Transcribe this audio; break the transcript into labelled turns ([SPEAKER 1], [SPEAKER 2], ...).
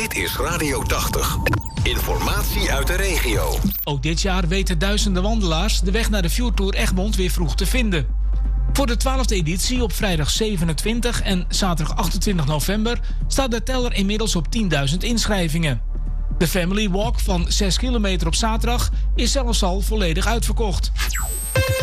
[SPEAKER 1] Dit is Radio 80. Informatie uit de regio.
[SPEAKER 2] Ook dit jaar weten duizenden wandelaars de weg naar de Fjordtour Egmond weer vroeg te vinden. Voor de 12e editie op vrijdag 27 en zaterdag 28 november staat de teller inmiddels op 10.000 inschrijvingen. De Family Walk van 6 kilometer op zaterdag is zelfs al volledig uitverkocht.